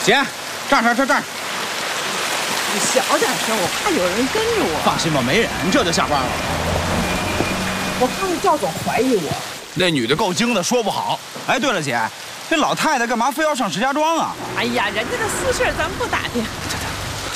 姐，这儿。 你小点声，我怕有人跟着我。 放心吧，没人，这就下班了。 我怕赵总怀疑我。 那女的够精的，说不好。哎，对了，姐，这老太太干嘛非要上石家庄啊？ 哎呀，人家的私事咱们不打听。